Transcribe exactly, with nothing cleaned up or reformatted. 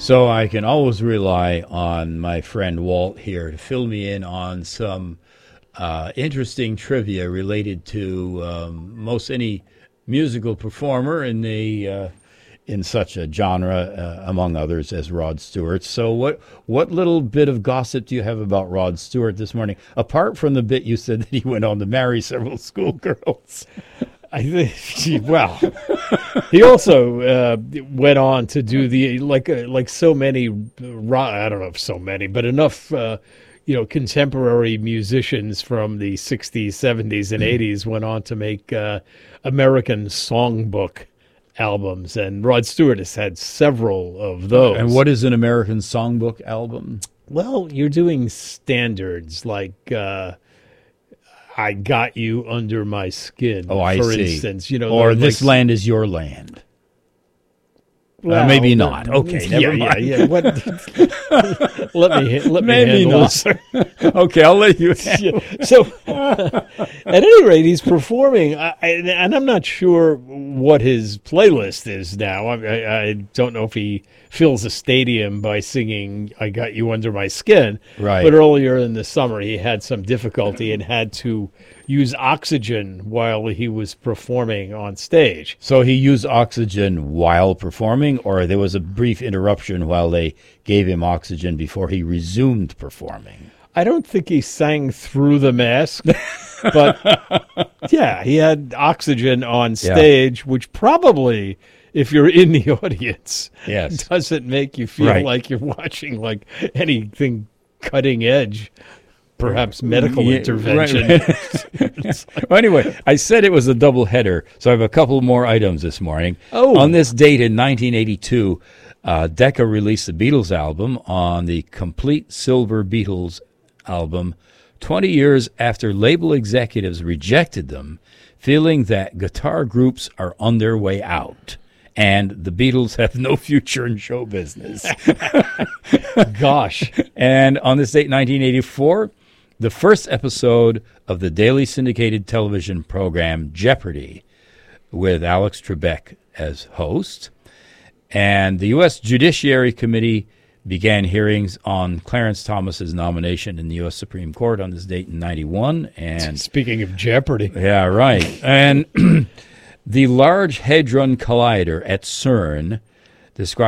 So I can always rely on my friend Walt here to fill me in on some uh, interesting trivia related to um, most any musical performer in the uh, in such a genre, uh, among others, as Rod Stewart. So what what little bit of gossip do you have about Rod Stewart this morning, apart from the bit you said that he went on to marry several schoolgirls? I think, well, he also uh, went on to do the, like uh, like so many, I don't know if so many, but enough, uh, you know, contemporary musicians from the sixties, seventies, and eighties went on to make uh, American songbook albums. And Rod Stewart has had several of those. And what is an American songbook album? Well, you're doing standards like... Uh, I got you under my skin. Oh, I for see. instance, you know, or like, this land is your land. Well, uh, maybe not. Okay, yeah, never yeah, mind. yeah. What, let me let Maybe me handle not. this. Okay, I'll let you. Yeah. So, at any rate, he's performing, I, I, and I'm not sure what his playlist is now. I, I, I don't know if he fills a stadium by singing "I Got You Under My Skin." Right. But earlier in the summer, he had some difficulty and had to use oxygen while he was performing on stage. So he used oxygen while performing, or there was a brief interruption while they gave him oxygen before he resumed performing? I don't think he sang through the mask, but yeah, he had oxygen on stage, yeah. Which probably, if you're in the audience, yes. doesn't make you feel right. like you're watching like anything cutting edge. Perhaps medical yeah, intervention. Right. Well, anyway, I said it was a double header, so I have a couple more items this morning. Oh. On this date in nineteen eighty-two, uh, Decca released the Beatles album on the Complete Silver Beatles album, twenty years after label executives rejected them, feeling that guitar groups are on their way out. And the Beatles have no future in show business. Gosh. And on this date, nineteen eighty-four, the first episode of the daily syndicated television program Jeopardy, with Alex Trebek as host. And the U S Judiciary Committee began hearings on Clarence Thomas's nomination in the U S Supreme Court on this date in ninety-one. And speaking of Jeopardy. Yeah, right. And the Large Hadron Collider at CERN described